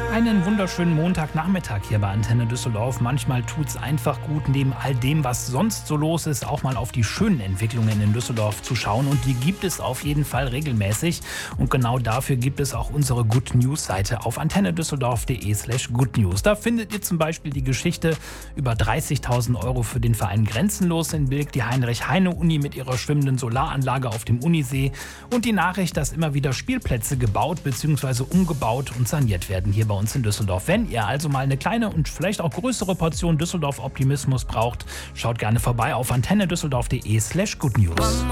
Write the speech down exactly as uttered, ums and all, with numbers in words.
Einen wunderschönen Montagnachmittag hier bei Antenne Düsseldorf. Manchmal tut's einfach gut, neben all dem, was sonst so los ist, auch mal auf die schönen Entwicklungen in Düsseldorf zu schauen. Und die gibt es auf jeden Fall regelmäßig. Und genau dafür gibt es auch unsere Good News Seite auf antennedüsseldorf.de slash Good News. Da findet ihr zum Beispiel die Geschichte über dreißigtausend Euro für den Verein Grenzenlos in Bilk, die Heinrich-Heine-Uni mit ihrer schwimmenden Solaranlage auf dem Unisee und die Nachricht, dass immer wieder Spielplätze gebaut bzw. umgebaut und saniert werden hier bei uns in Düsseldorf. Wenn ihr also mal eine kleine und vielleicht auch größere Portion Düsseldorf-Optimismus braucht, schaut gerne vorbei auf antennedüsseldorf.de slash Good News.